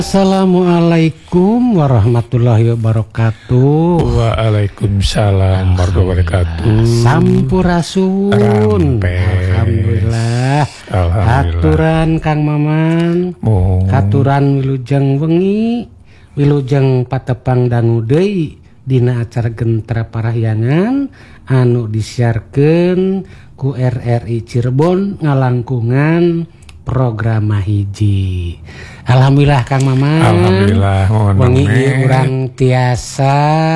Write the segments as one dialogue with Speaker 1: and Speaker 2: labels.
Speaker 1: Assalamualaikum warahmatullahi wabarakatuh.
Speaker 2: Waalaikumsalam warahmatullahi wabarakatuh.
Speaker 1: Sampurasun. Alhamdulillah. Aturan Kang Maman. Katuran wilujeng wengi, wilujeng patepang dangu deui dina acara Gentra Parahyangan anu disiarkeun ku RRI Cirebon ngalangkungan program hiji. Alhamdulillah Kang Maman.
Speaker 2: Alhamdulillah.
Speaker 1: Wengi urang tiasa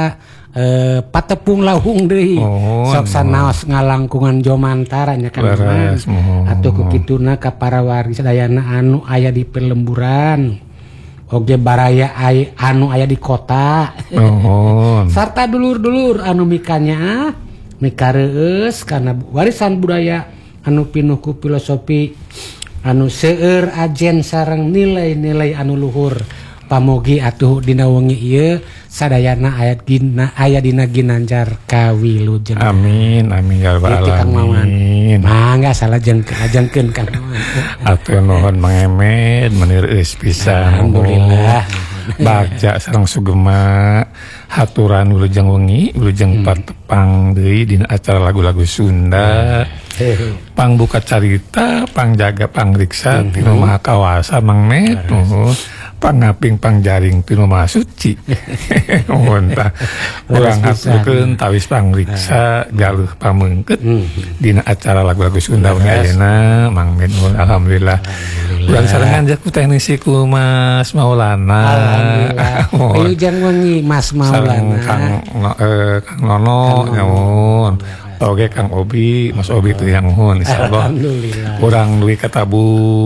Speaker 1: patepung lauhung deui. Sok sanaos ngalangkungan jomantara nya Kang Maman. Atuh ku kituna ka para wargi sadayana anu aya di pelemburan. Oge baraya anu aya di kota. Sarta dulur-dulur anu mikanya mikareueus kana warisan budaya anu pinuh ku filosofi anu seueur ajen sareng nilai-nilai anu luhur. Pamogi atuh dina wengi ieu sadayana aya dina ginanjar kawilujeng.
Speaker 2: Amin amin ya rabbal alamin.
Speaker 1: Mangga salajengkeun Kang Maman.
Speaker 2: Atuh nuhun mangemet menireueus pisan.
Speaker 1: Alhamdulillah.
Speaker 2: Bagja sareng sugema haturan wilujeng wengi wilujeng patepang deui dina acara lagu-lagu Sunda. Pangbuka carita, pangjaga pangriksa tinu maha kawasa Mang Met, pangaping pangjaring tinu maha suci. Muntah urang haturkeun tawis pangriksa galuh pameungkeut dina acara lagu-lagu Sunda we ayeuna Mang Met. Alhamdulillah. Urang sarengan jak ku teknisi ku Mas Maulana.
Speaker 1: Alhamdulillah. Wilujeng wengi Mas Maulana.
Speaker 2: Kang Nono nyawun. Oke Kang Obi, Mas Obi itu yang nuhun insyaallah.
Speaker 1: Alhamdulillah.
Speaker 2: Urang duwi katabu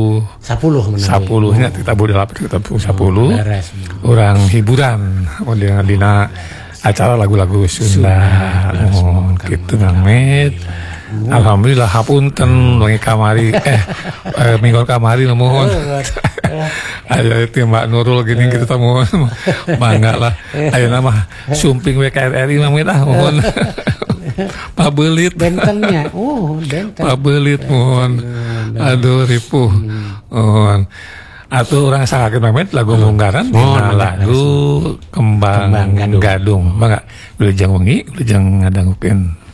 Speaker 1: 10
Speaker 2: nya tabu 8 katabu 10. Urang hiburan dina acara lagu-lagu Sunda. Kitu Mang Met. Alhamdulillah hapunten wengi kamari minggu kamari nuhun. Aya teh Mbak Nurul gini kita mohon. Mangga lah. Ayeuna mah sumping WKRI Mang Met mohon. Pabelit
Speaker 1: bentennya. Benten.
Speaker 2: Pabelit mohon. Aduh ripuh. Mohon. Atuh urang sangakeun Mang Met lagu munggaran dina lagu Kembang Gadung. Mangga wilujeng wengi wilujeng ngadangukeun.